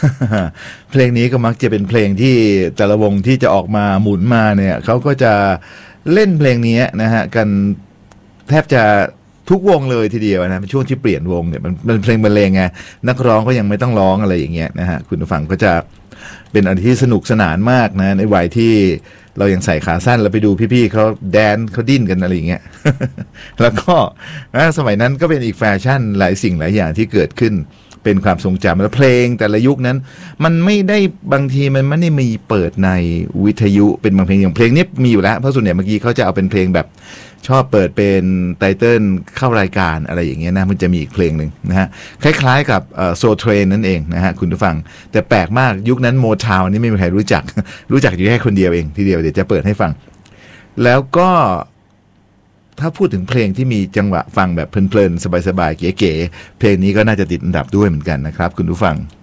เพลงนี้ก็มักจะเป็นเพลงที่แต่ละวงที่จะออกมาหมุนมาเนี่ยเขาก็จะเล่นเพลงนี้นะฮะกันแทบจะทุกวงเลยทีเดียวนะเป็นช่วงที่เปลี่ยนวงเนี่ยมันเพลงบรรเลงไงนักร้องก็ยังไม่ต้องร้องอะไรอย่างเงี้ยนะฮะคุณผู้ฟังก็จะเป็นอะไรที่สนุกสนานมากนะในวัยที่เรายังใส่ขาสั้นแล้วไปดูพี่ๆเขาแดนเขาดิ้นกันอะไรอย่างเงี้ย แล้วก็สมัยนั้นก็เป็นอีกแฟชั่นหลายสิ่งหลายอย่างที่เกิดขึ้นเป็นความทรงจำแล้วเพลงแต่ละยุคนั้นมันไม่ได้บางทีมันไม่ได้มีเปิดในวิทยุเป็นบางเพลงอย่างเพลงนี้มีอยู่แล้วเพราะส่วนใหญ่เมื่อกี้เขาจะเอาเป็นเพลงแบบชอบเปิดเป็นไตเติ้ลเข้ารายการอะไรอย่างเงี้ยนะมันจะมีอีกเพลงหนึ่งนะฮะคล้ายๆกับโซเทรนนั่นเองนะฮะคุณผู้ฟังแต่แปลกมากยุคนั้นโมทาวน์นี่ไม่มีใครรู้จัก รู้จักอยู่แค่คนเดียวเองทีเดียวเดี๋ยวจะเปิดให้ฟังแล้วก็ถ้าพูดถึงเพลงที่มีจังหวะฟังแบบเพลินๆสบายๆเก๋ๆเพลงนี้ก็น่าจะติดอันดับด้วยเหมือนกันนะครับคุณผู้ฟัง